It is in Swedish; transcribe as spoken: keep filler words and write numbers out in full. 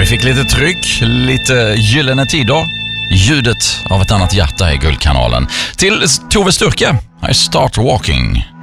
vi fick lite tryck, lite gyllene tider. Ljudet av ett annat hjärta i Guldkanalen. Till Tove Sturke, I Start Walking.